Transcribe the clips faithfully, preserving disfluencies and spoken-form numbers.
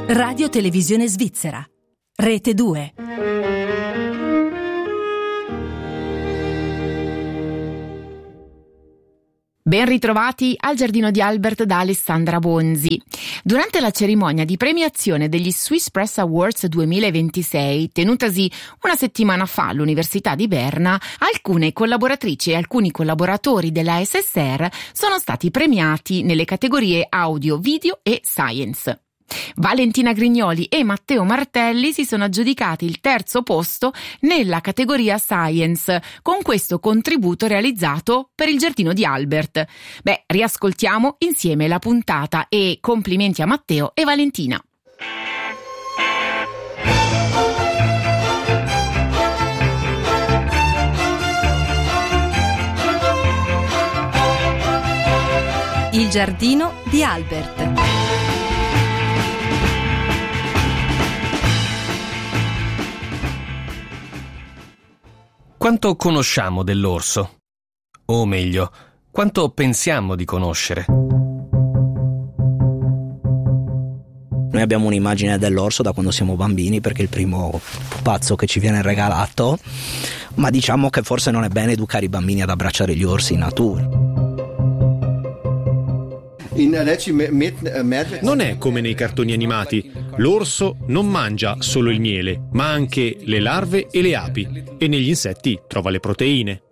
Radio Televisione Svizzera. Rete due. Ben ritrovati al Giardino di Albert da Alessandra Bonzi. Durante la cerimonia di premiazione degli Swiss Press Awards duemilaventisei, tenutasi una settimana fa all'Università di Berna, alcune collaboratrici e alcuni collaboratori della A S S R sono stati premiati nelle categorie audio, video e science. Valentina Grignoli e Matteo Martelli si sono aggiudicati il terzo posto nella categoria Science, con questo contributo realizzato per il Giardino di Albert. Beh, riascoltiamo insieme la puntata e complimenti a Matteo e Valentina. Il Giardino di Albert. Quanto conosciamo dell'orso? O meglio, quanto pensiamo di conoscere? Noi abbiamo un'immagine dell'orso da quando siamo bambini, perché è il primo pupazzo che ci viene regalato, ma diciamo che forse non è bene educare i bambini ad abbracciare gli orsi in natura. Non è come nei cartoni animati. L'orso non mangia solo il miele, ma anche le larve e le api, e negli insetti trova le proteine.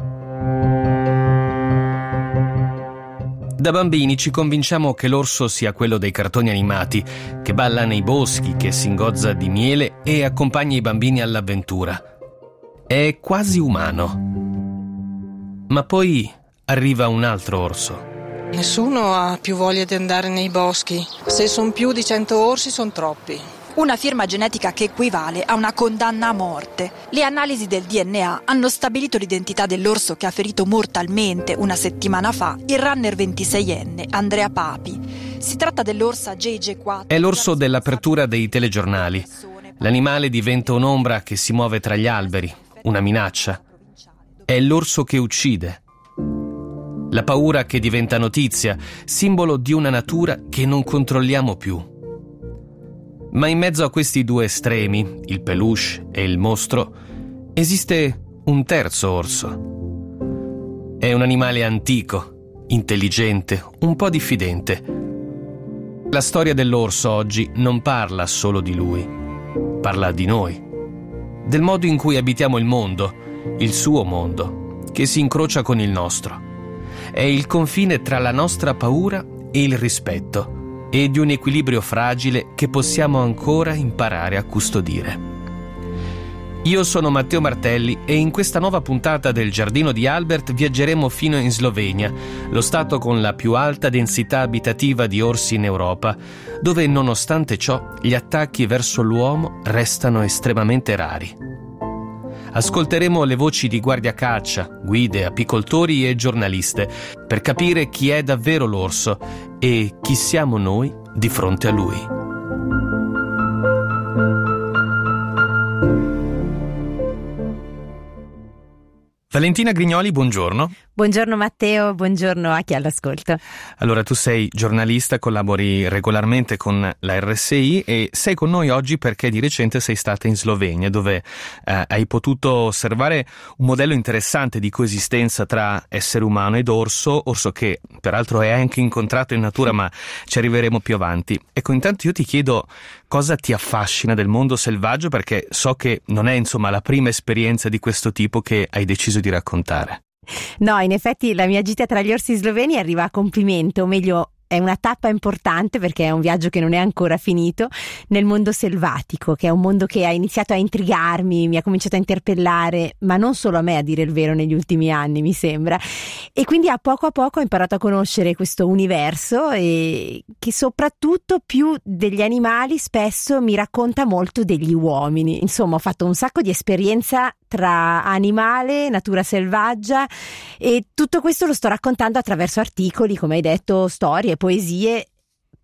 Da bambini ci convinciamo che l'orso sia quello dei cartoni animati, che balla nei boschi, che si ingozza di miele e accompagna i bambini all'avventura. È quasi umano. Ma poi arriva un altro orso. Nessuno ha più voglia di andare nei boschi. Se sono più di cento orsi, sono troppi. Una firma genetica che equivale a una condanna a morte. Le analisi del D N A hanno stabilito l'identità dell'orso che ha ferito mortalmente una settimana fa il runner ventiseienne Andrea Papi. Si tratta dell'orsa J J quattro. È l'orso dell'apertura dei telegiornali. L'animale diventa un'ombra che si muove tra gli alberi, una minaccia. È l'orso che uccide. La paura che diventa notizia, simbolo di una natura che non controlliamo più. Ma in mezzo a questi due estremi, il peluche e il mostro, esiste un terzo orso. È un animale antico, intelligente, un po' diffidente. La storia dell'orso oggi non parla solo di lui, parla di noi, del modo in cui abitiamo il mondo, il suo mondo, che si incrocia con il nostro. È il confine tra la nostra paura e il rispetto, e di un equilibrio fragile che possiamo ancora imparare a custodire. Io sono Matteo Martelli e in questa nuova puntata del Giardino di Albert viaggeremo fino in Slovenia, lo stato con la più alta densità abitativa di orsi in Europa, dove nonostante ciò gli attacchi verso l'uomo restano estremamente rari. Ascolteremo le voci di guardiacaccia, guide, apicoltori e giornaliste per capire chi è davvero l'orso e chi siamo noi di fronte a lui. Valentina Grignoli, buongiorno. Buongiorno Matteo, buongiorno a chi è all'ascolto. Allora, tu sei giornalista, collabori regolarmente con la R S I e sei con noi oggi perché di recente sei stata in Slovenia, dove eh, hai potuto osservare un modello interessante di coesistenza tra essere umano ed orso, orso che peraltro hai anche incontrato in natura, ma ci arriveremo più avanti. Ecco, intanto io ti chiedo cosa ti affascina del mondo selvaggio, perché so che non è insomma la prima esperienza di questo tipo che hai deciso di raccontare. No, in effetti la mia gita tra gli orsi sloveni arriva a compimento, o meglio è una tappa importante perché è un viaggio che non è ancora finito nel mondo selvatico, che è un mondo che ha iniziato a intrigarmi, mi ha cominciato a interpellare, ma non solo a me, a dire il vero, negli ultimi anni mi sembra, e quindi a poco a poco ho imparato a conoscere questo universo e che soprattutto più degli animali spesso mi racconta molto degli uomini. Insomma, ho fatto un sacco di esperienza tra animale, natura selvaggia, e tutto questo lo sto raccontando attraverso articoli, come hai detto, storie, poesie,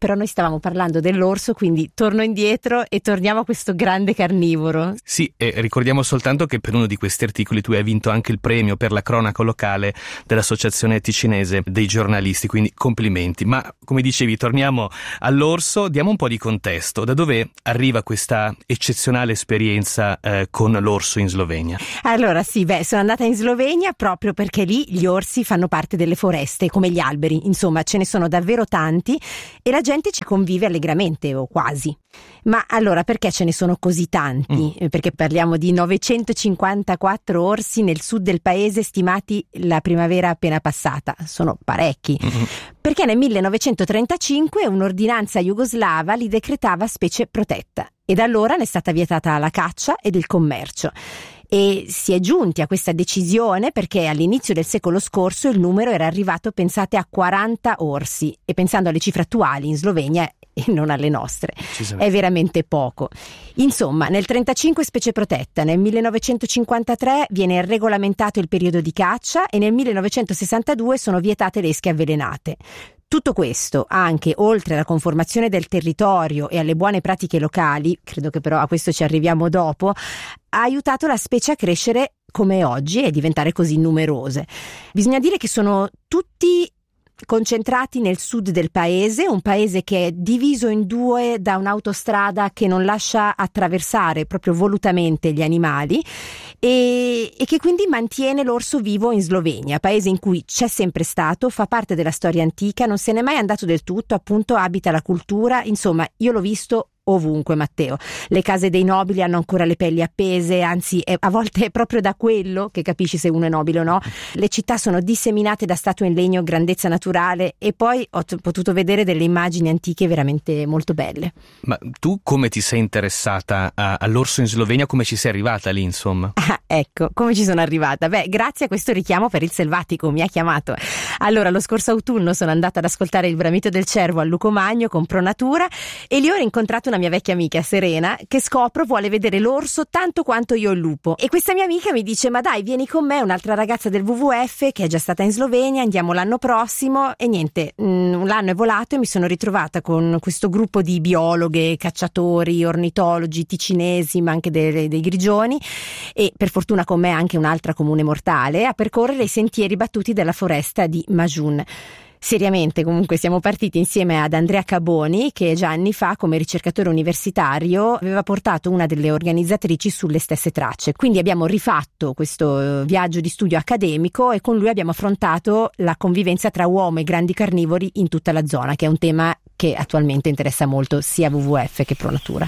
però noi stavamo parlando dell'orso, quindi torno indietro e torniamo a questo grande carnivoro. Sì, e ricordiamo soltanto che per uno di questi articoli tu hai vinto anche il premio per la cronaca locale dell'Associazione Ticinese dei giornalisti, quindi complimenti. Ma come dicevi, torniamo all'orso, diamo un po' di contesto. Da dove arriva questa eccezionale esperienza eh, con l'orso in Slovenia? Allora sì, beh, sono andata in Slovenia proprio perché lì gli orsi fanno parte delle foreste, come gli alberi, insomma ce ne sono davvero tanti e la gente ci convive allegramente, o quasi. Ma allora perché ce ne sono così tanti? Mm. Perché parliamo di novecentocinquantaquattro orsi nel sud del paese stimati la primavera appena passata. Sono parecchi. Mm-hmm. Perché nel millenovecentotrentacinque un'ordinanza jugoslava li decretava specie protetta e da allora ne è stata vietata la caccia ed il commercio. E si è giunti a questa decisione perché all'inizio del secolo scorso il numero era arrivato, pensate, a quaranta orsi, e pensando alle cifre attuali in Slovenia e non alle nostre è veramente poco. Insomma, nel trentacinque specie protetta, nel millenovecentocinquantatré viene regolamentato il periodo di caccia e nel millenovecentosessantadue sono vietate le esche avvelenate. Tutto questo, anche oltre alla conformazione del territorio e alle buone pratiche locali, credo che però a questo ci arriviamo dopo, ha aiutato la specie a crescere come oggi e diventare così numerose. Bisogna dire che sono tutti concentrati nel sud del paese, un paese che è diviso in due da un'autostrada che non lascia attraversare proprio volutamente gli animali e, e che quindi mantiene l'orso vivo in Slovenia, paese in cui c'è sempre stato, fa parte della storia antica, non se n'è mai andato del tutto, appunto abita la cultura, insomma io l'ho visto ovunque, Matteo. Le case dei nobili hanno ancora le pelli appese, anzi è, a volte è proprio da quello che capisci se uno è nobile o no. Le città sono disseminate da statue in legno, grandezza naturale, e poi ho t- potuto vedere delle immagini antiche veramente molto belle. Ma tu come ti sei interessata a, all'orso in Slovenia? Come ci sei arrivata lì, insomma? Ah, ecco, come ci sono arrivata? Beh, grazie a questo richiamo per il selvatico, mi ha chiamato. Allora, lo scorso autunno sono andata ad ascoltare il bramito del cervo al Lucomagno con Pronatura e lì ho incontrato una mia vecchia amica Serena che scopro vuole vedere l'orso tanto quanto io il lupo, e questa mia amica mi dice: ma dai, vieni con me, un'altra ragazza del W W F che è già stata in Slovenia, andiamo l'anno prossimo. E niente, mh, l'anno è volato e mi sono ritrovata con questo gruppo di biologhe, cacciatori, ornitologi ticinesi, ma anche dei, dei grigioni, e per fortuna con me anche un'altra comune mortale, a percorrere i sentieri battuti della foresta di Majun. Seriamente, comunque, siamo partiti insieme ad Andrea Caboni, che già anni fa, come ricercatore universitario, aveva portato una delle organizzatrici sulle stesse tracce. Quindi abbiamo rifatto questo viaggio di studio accademico e con lui abbiamo affrontato la convivenza tra uomo e grandi carnivori in tutta la zona, che è un tema che attualmente interessa molto sia W W F che Pronatura.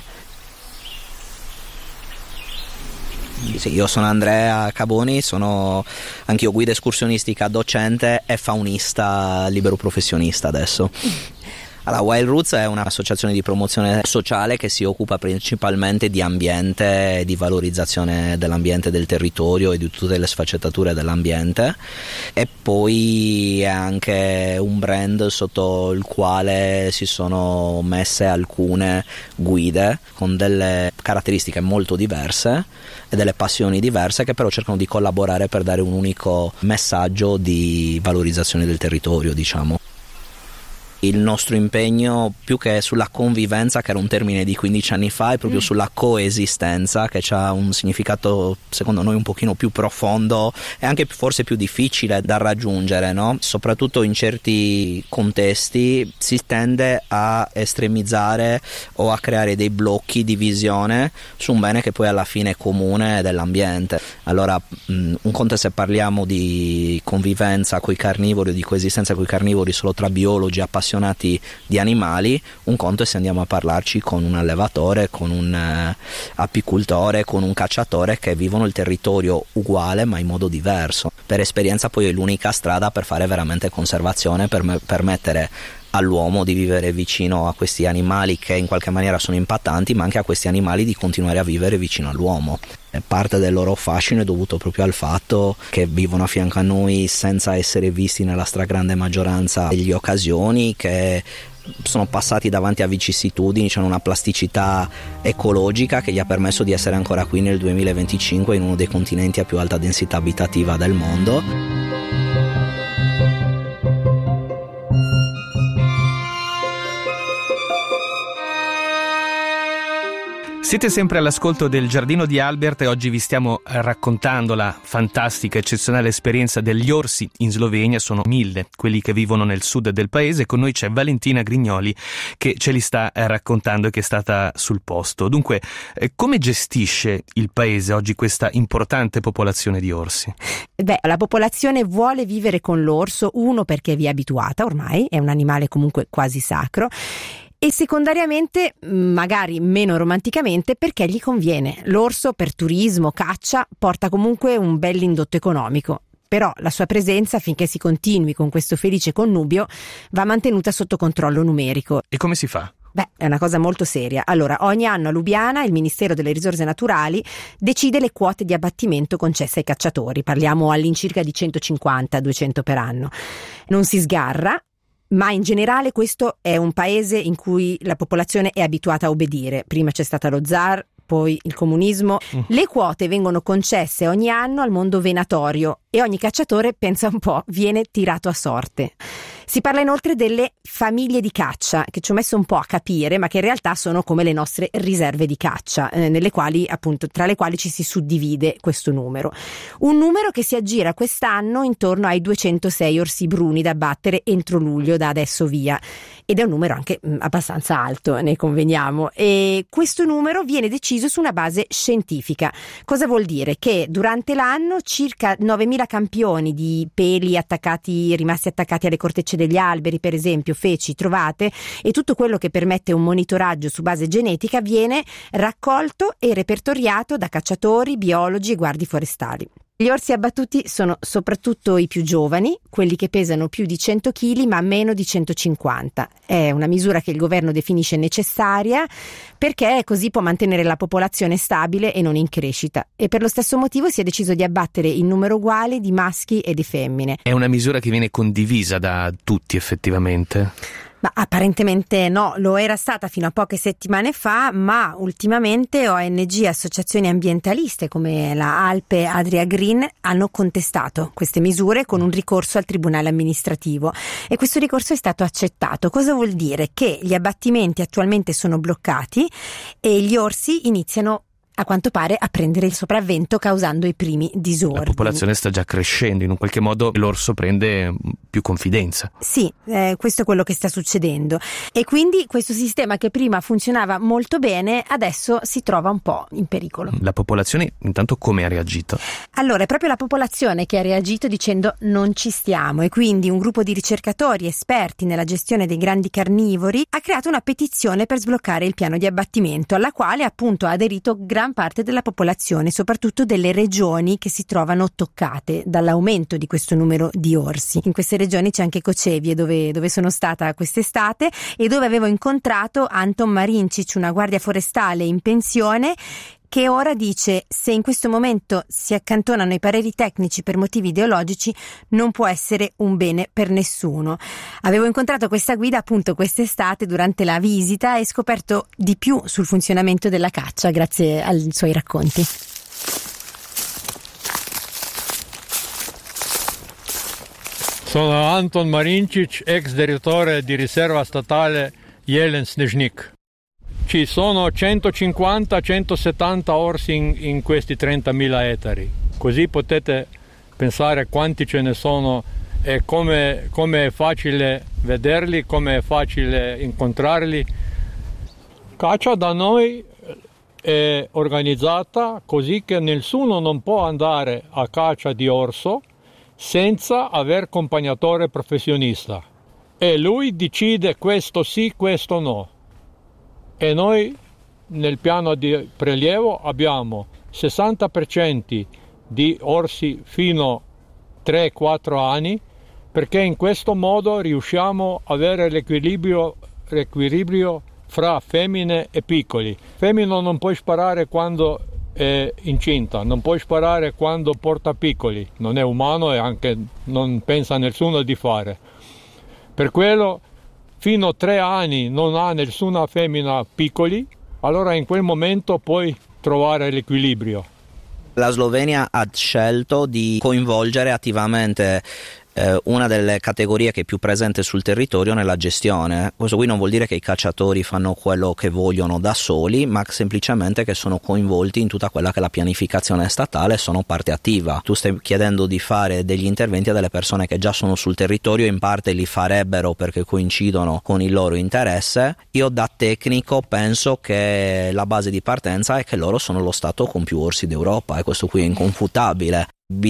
Sì, io sono Andrea Caboni, sono anch'io guida escursionistica, docente e faunista libero professionista adesso. Allora, Wild Roots è un'associazione di promozione sociale che si occupa principalmente di ambiente, di valorizzazione dell'ambiente, del territorio e di tutte le sfaccettature dell'ambiente, e poi è anche un brand sotto il quale si sono messe alcune guide con delle caratteristiche molto diverse e delle passioni diverse, che però cercano di collaborare per dare un unico messaggio di valorizzazione del territorio, diciamo. Il nostro impegno, più che sulla convivenza, che era un termine di quindici anni fa, è proprio mm. sulla coesistenza, che ha un significato secondo noi un pochino più profondo e anche forse più difficile da raggiungere, no? Soprattutto in certi contesti si tende a estremizzare o a creare dei blocchi di visione su un bene che poi alla fine è comune dell'ambiente. Allora mh, un conto è se parliamo di convivenza coi carnivori o di coesistenza coi carnivori solo tra biologi appassionati di animali, un conto è se andiamo a parlarci con un allevatore, con un eh, apicoltore, con un cacciatore, che vivono il territorio uguale ma in modo diverso. Per esperienza poi è l'unica strada per fare veramente conservazione, per me- permettere all'uomo di vivere vicino a questi animali che in qualche maniera sono impattanti, ma anche a questi animali di continuare a vivere vicino all'uomo. E parte del loro fascino è dovuto proprio al fatto che vivono a fianco a noi senza essere visti nella stragrande maggioranza degli occasioni, che sono passati davanti a vicissitudini, c'è una plasticità ecologica che gli ha permesso di essere ancora qui nel duemilaventicinque in uno dei continenti a più alta densità abitativa del mondo. Siete sempre all'ascolto del Giardino di Albert e oggi vi stiamo raccontando la fantastica, eccezionale esperienza degli orsi in Slovenia. Sono mille quelli che vivono nel sud del paese. Con noi c'è Valentina Grignoli che ce li sta raccontando e che è stata sul posto. Dunque, eh, come gestisce il paese oggi questa importante popolazione di orsi? Beh, la popolazione vuole vivere con l'orso, uno perché vi è abituata ormai, è un animale comunque quasi sacro, e secondariamente, magari meno romanticamente, perché gli conviene. L'orso per turismo, caccia, porta comunque un bell'indotto economico. Però la sua presenza, finché si continui con questo felice connubio, va mantenuta sotto controllo numerico. E come si fa? Beh, è una cosa molto seria. Allora, ogni anno a Lubiana il Ministero delle Risorse Naturali decide le quote di abbattimento concesse ai cacciatori. Parliamo all'incirca di centocinquanta duecento per anno. Non si sgarra, ma in generale questo è un paese in cui la popolazione è abituata a obbedire. Prima c'è stata lo zar, poi il comunismo. Mm. Le quote vengono concesse ogni anno al mondo venatorio e ogni cacciatore, pensa un po', viene tirato a sorte. Si parla inoltre delle famiglie di caccia, che ci ho messo un po' a capire, ma che in realtà sono come le nostre riserve di caccia, eh, nelle quali, appunto, tra le quali ci si suddivide questo numero. Un numero che si aggira quest'anno intorno ai duecentosei orsi bruni da abbattere entro luglio, da adesso via. Ed è un numero anche mh, abbastanza alto, ne conveniamo. E questo numero viene deciso su una base scientifica. Cosa vuol dire? Che durante l'anno circa novemila campioni di peli attaccati, rimasti attaccati alle cortecce degli alberi, per esempio feci trovate, e tutto quello che permette un monitoraggio su base genetica viene raccolto e repertoriato da cacciatori, biologi e guardie forestali. Gli orsi abbattuti sono soprattutto i più giovani, quelli che pesano più di cento chili ma meno di centocinquanta. È una misura che il governo definisce necessaria perché così può mantenere la popolazione stabile e non in crescita. E per lo stesso motivo si è deciso di abbattere in numero uguale di maschi e di femmine. È una misura che viene condivisa da tutti effettivamente? Ma apparentemente no, lo era stata fino a poche settimane fa, ma ultimamente O N G e associazioni ambientaliste come la Alpe Adria Green hanno contestato queste misure con un ricorso al tribunale amministrativo e questo ricorso è stato accettato. Cosa vuol dire? Che gli abbattimenti attualmente sono bloccati e gli orsi iniziano a quanto pare a prendere il sopravvento causando i primi disordini. La popolazione sta già crescendo, in un qualche modo l'orso prende più confidenza. Sì, eh, questo è quello che sta succedendo e quindi questo sistema che prima funzionava molto bene adesso si trova un po' in pericolo. La popolazione intanto come ha reagito? Allora è proprio la popolazione che ha reagito dicendo non ci stiamo e quindi un gruppo di ricercatori esperti nella gestione dei grandi carnivori ha creato una petizione per sbloccare il piano di abbattimento alla quale appunto ha aderito gran parte della popolazione, soprattutto delle regioni che si trovano toccate dall'aumento di questo numero di orsi. In queste regioni c'è anche Cocevie, dove, dove sono stata quest'estate e dove avevo incontrato Anton Marincic, una guardia forestale in pensione, che ora dice: se in questo momento si accantonano i pareri tecnici per motivi ideologici non può essere un bene per nessuno. Avevo incontrato questa guida appunto quest'estate durante la visita e scoperto di più sul funzionamento della caccia grazie ai suoi racconti. Sono Anton Marincic, ex direttore di riserva statale Jelen Snezhnik. Ci sono centocinquanta centosettanta orsi in, in questi trentamila ettari, così potete pensare quanti ce ne sono e come, come è facile vederli, come è facile incontrarli. Caccia da noi è organizzata così che nessuno non può andare a caccia di orso senza aver accompagnatore professionista e lui decide questo sì, questo no. E noi nel piano di prelievo abbiamo sessanta per cento di orsi fino a tre quattro anni perché in questo modo riusciamo ad avere l'equilibrio, l'equilibrio fra femmine e piccoli. Femmina non puoi sparare quando è incinta, non puoi sparare quando porta piccoli, non è umano e anche non pensa nessuno di fare. Per quello fino a tre anni non ha nessuna femmina piccoli, allora in quel momento puoi trovare l'equilibrio. La Slovenia ha scelto di coinvolgere attivamente eh, una delle categorie che è più presente sul territorio nella gestione. Questo qui non vuol dire che i cacciatori fanno quello che vogliono da soli, ma semplicemente che sono coinvolti in tutta quella che è la pianificazione statale e sono parte attiva. Tu stai chiedendo di fare degli interventi a delle persone che già sono sul territorio, in parte li farebbero perché coincidono con il loro interesse. Io da tecnico penso che la base di partenza è che loro sono lo stato con più orsi d'Europa, e questo qui è inconfutabile.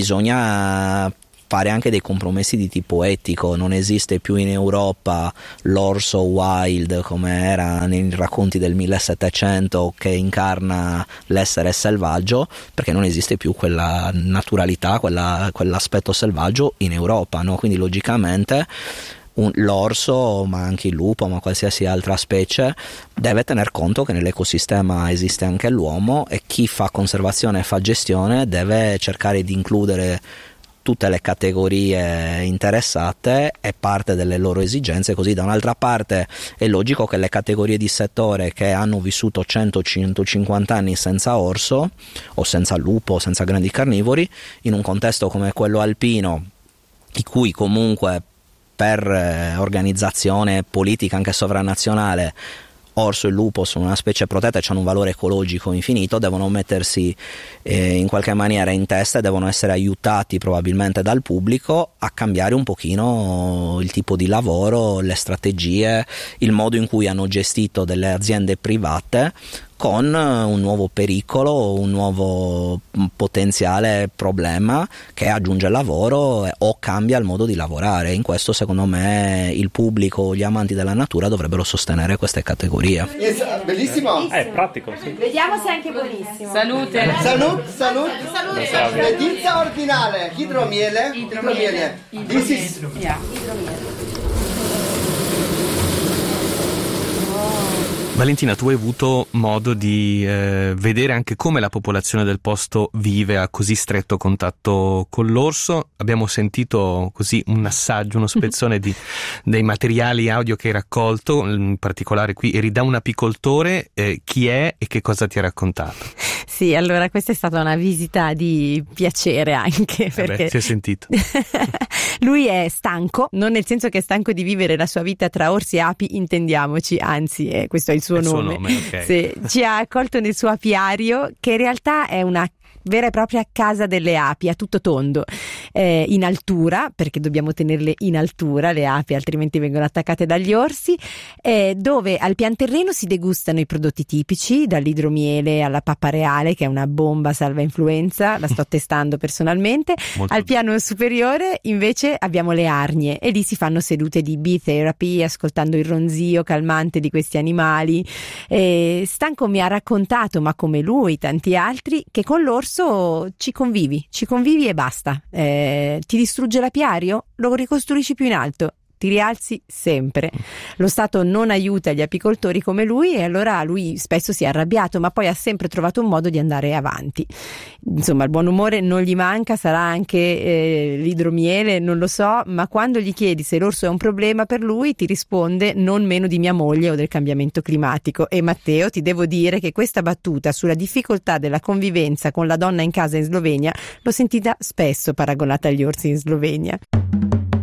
Bisogna fare anche dei compromessi di tipo etico. Non esiste più in Europa l'orso wild come era nei racconti del millesettecento, che incarna l'essere selvaggio, perché non esiste più quella naturalità, quella, quell'aspetto selvaggio in Europa, no? Quindi logicamente un, l'orso, ma anche il lupo, ma qualsiasi altra specie, deve tener conto che nell'ecosistema esiste anche l'uomo, e chi fa conservazione e fa gestione deve cercare di includere tutte le categorie interessate e parte delle loro esigenze. Così da un'altra parte è logico che le categorie di settore che hanno vissuto cento centocinquanta anni senza orso o senza lupo, senza grandi carnivori, in un contesto come quello alpino, in cui comunque per organizzazione politica anche sovranazionale orso e lupo sono una specie protetta e hanno un valore ecologico infinito, devono mettersi eh, in qualche maniera in testa e devono essere aiutati probabilmente dal pubblico a cambiare un pochino il tipo di lavoro, le strategie, il modo in cui hanno gestito delle aziende private, con un nuovo pericolo, un nuovo potenziale problema che aggiunge lavoro o cambia il modo di lavorare. In questo, secondo me, il pubblico, gli amanti della natura dovrebbero sostenere queste categorie. Bellissimo! È pratico, sì. Vediamo se è anche buonissimo. Salute! Salute, salute! Salute! Pizza ordinale, idromiele. Idromiele. This is... Yeah, idromiele. Valentina, tu hai avuto modo di eh, vedere anche come la popolazione del posto vive a così stretto contatto con l'orso. Abbiamo sentito così un assaggio, uno spezzone di, dei materiali audio che hai raccolto, in particolare qui eri da un apicoltore. Eh, chi è e che cosa ti ha raccontato? Sì, allora questa è stata una visita di piacere anche, perché Vabbè, si è sentito. Lui è stanco, non nel senso che è stanco di vivere la sua vita tra orsi e api, intendiamoci, anzi eh, questo è il suo il nome, suo nome okay. Sì, ci ha accolto nel suo apiario, che in realtà è una vera e propria casa delle api, a tutto tondo, eh, in altura, perché dobbiamo tenerle in altura le api, altrimenti vengono attaccate dagli orsi, eh, dove al pian terreno si degustano i prodotti tipici, dall'idromiele alla pappa reale, che è una bomba salva influenza, la sto testando personalmente. Molto. Al piano superiore invece abbiamo le arnie, e lì si fanno sedute di bee therapy, ascoltando il ronzio calmante di questi animali. E Stanco mi ha raccontato, ma come lui tanti altri, che con l'orso ci convivi, ci convivi e basta. Eh, ti distrugge l'apiario? Lo ricostruisci più in alto, ti rialzi sempre. Lo Stato non aiuta gli apicoltori come lui, e allora lui spesso si è arrabbiato, ma poi ha sempre trovato un modo di andare avanti. Insomma, il buon umore non gli manca, sarà anche eh, l'idromiele, non lo so, ma quando gli chiedi se l'orso è un problema per lui, ti risponde non meno di mia moglie o del cambiamento climatico. E Matteo, ti devo dire che questa battuta sulla difficoltà della convivenza con la donna in casa in Slovenia l'ho sentita spesso paragonata agli orsi in Slovenia.